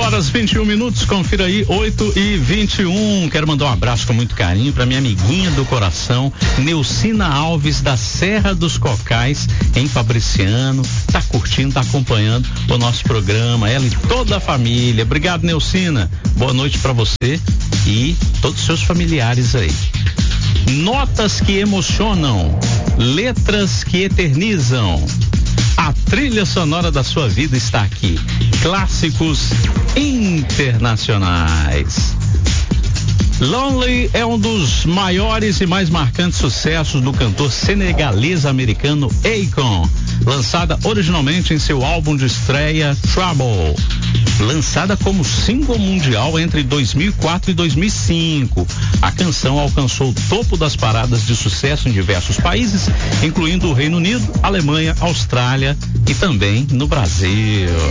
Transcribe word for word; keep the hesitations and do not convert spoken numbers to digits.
horas e vinte e um minutos, confira aí, oito e vinte e um. Quero mandar um abraço com muito carinho para minha amiguinha do coração, Neucina Alves, da Serra dos Cocais, em Fabriciano. Tá curtindo, tá acompanhando o nosso programa, ela e toda a família. Obrigado, Neucina. Boa noite para você e todos os seus familiares aí. Notas que emocionam, letras que eternizam. A trilha sonora da sua vida está aqui. Clássicos internacionais. Lonely é um dos maiores e mais marcantes sucessos do cantor senegalês-americano Akon, lançada originalmente em seu álbum de estreia Trouble, lançada como single mundial entre dois mil e quatro e dois mil e cinco. A canção alcançou o topo das paradas de sucesso em diversos países, incluindo o Reino Unido, Alemanha, Austrália e também no Brasil.